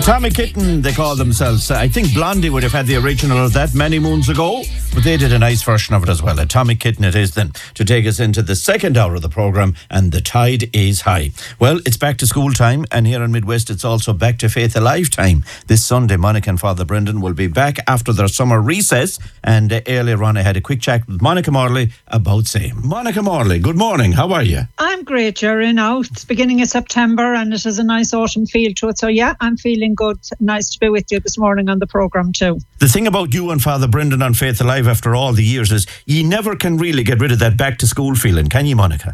Tommy Kitten, they call themselves. I think Blondie would have had the original of that many moons ago, but they did a nice version of it as well. A Tommy Kitten it is then, to take us into the second hour of the programme, and the tide is high. Well, it's back to school time, and here in Midwest it's also back to Faith Alive time. This Sunday, Monica and Father Brendan will be back after their summer recess, and earlier on I had a quick chat with Monica Morley about same. Monica Morley, good morning, how are you? I'm great, Jerry. Now it's beginning of September and it has a nice autumn feel to it, so yeah, I'm feeling good. Nice to be with you this morning on the programme too. The thing about you and Father Brendan on Faith Alive after all the years is you never can really get rid of that back to school feeling, can you, Monica?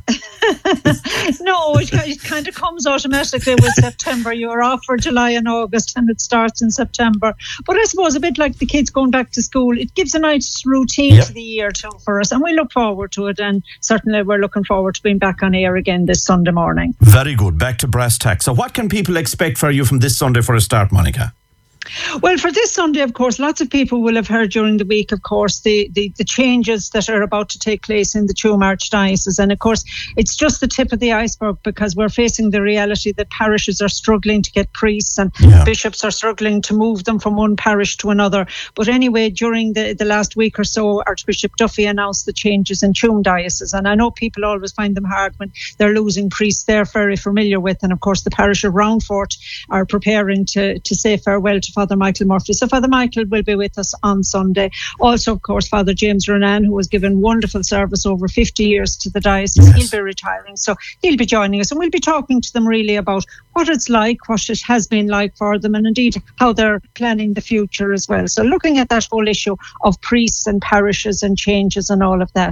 No, it kind of comes automatically with September. You're off for July and August and it starts in September. But I suppose a bit like the kids going back to school, it gives a nice routine to the year too for us, and we look forward to it, and certainly we're looking forward to being back on air again this Sunday morning. Very good, back to brass tacks. So what can people expect for you from this Sunday for a start, Monica? Well, for this Sunday, of course, lots of people will have heard during the week, of course, the changes that are about to take place in the Tuam Archdiocese. And, of course, it's just the tip of the iceberg, because we're facing the reality that parishes are struggling to get priests and bishops are struggling to move them from one parish to another. But anyway, during the last week or so, Archbishop Duffy announced the changes in Tuam Diocese. And I know people always find them hard when they're losing priests they're very familiar with. And, of course, the parish of Roundfort are preparing to say farewell to Father Michael Murphy. So Father Michael will be with us on Sunday. Also, of course, Father James Renan, who has given wonderful service over 50 years to the diocese, he'll be retiring. So he'll be joining us, and we'll be talking to them really about what it's like, what it has been like for them, and indeed how they're planning the future as well. So looking at that whole issue of priests and parishes and changes and all of that.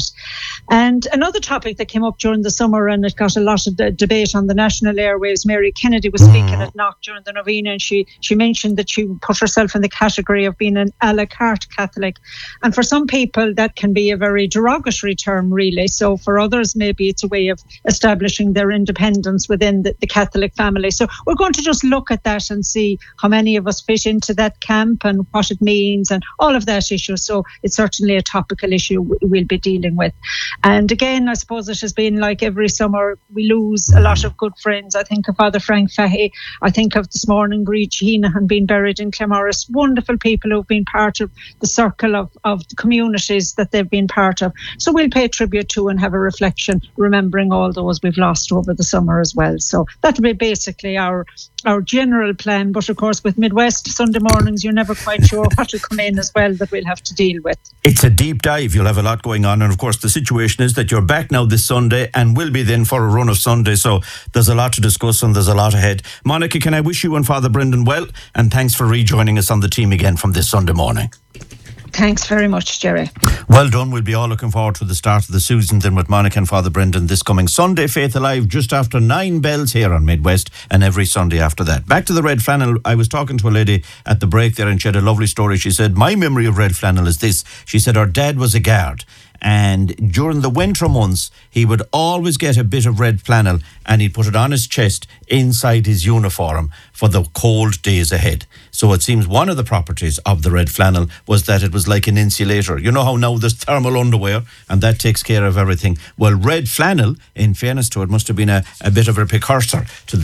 And another topic that came up during the summer, and it got a lot of debate on the national airwaves, Mary Kennedy was speaking at Knock during the novena, and she mentioned that she put herself in the category of being an a la carte Catholic. And for some people, that can be a very derogatory term, really. So for others, maybe it's a way of establishing their independence within the Catholic family. So we're going to just look at that and see how many of us fit into that camp and what it means and all of that issue. So it's certainly a topical issue we'll be dealing with. And again, I suppose it has been like every summer, we lose a lot of good friends. I think of Father Frank Fahey. I think of this morning, Bríd Heenahan being buried in Claremorris. Wonderful people who've been part of the circle of the communities that they've been part of. So we'll pay tribute to and have a reflection, remembering all those we've lost over the summer as well. So that'll be basically our general plan. But of course, with Midwest Sunday mornings, you're never quite sure what will come in as well that we'll have to deal with. It's a deep dive. You'll have a lot going on. And of course, the situation is that you're back now this Sunday and will be then for a run of Sunday. So there's a lot to discuss and there's a lot ahead. Monica, can I wish you and Father Brendan well? And thanks for rejoining us on the team again from this Sunday morning. Thanks very much, Jerry. Well done. We'll be all looking forward to the start of the season then with Monica and Father Brendan this coming Sunday. Faith Alive just after 9 bells here on Midwest, and every Sunday after that. Back to the red flannel. I was talking to a lady at the break there and she had a lovely story. She said, my memory of red flannel is this. She said her dad was a guard, and during the winter months he would always get a bit of red flannel and he'd put it on his chest inside his uniform for the cold days ahead. So it seems one of the properties of the red flannel was that it was like an insulator. You know how now there's thermal underwear and that takes care of everything. Well, red flannel, in fairness to it, must have been a bit of a precursor to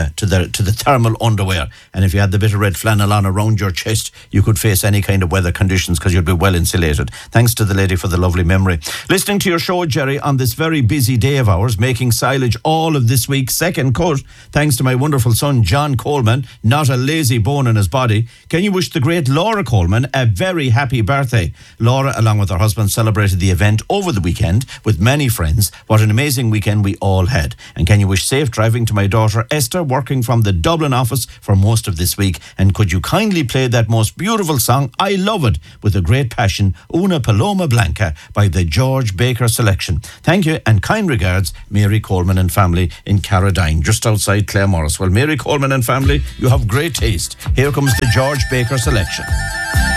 the thermal underwear. And if you had the bit of red flannel on around your chest, you could face any kind of weather conditions because you'd be well insulated. Thanks to the lady for the lovely memory. Listening to your show, Jerry, on this very busy day of ours, making silage all of this week's second cut, thanks to my wonderful son, John Coleman, not a lazy bone in his body. Can you wish the great Laura Coleman a very happy birthday? Laura, along with her husband, celebrated the event over the weekend with many friends. What an amazing weekend we all had. And can you wish safe driving to my daughter, Esther, working from the Dublin office for most of this week? And could you kindly play that most beautiful song, I Love It, with a great passion, Una Paloma Blanca, by the George Baker Selection. Thank you, and kind regards, Mary Coleman and family in Carradine, just outside Claremorris. Well, Mary Coleman and family, you have great taste. Here comes the George Baker Selection.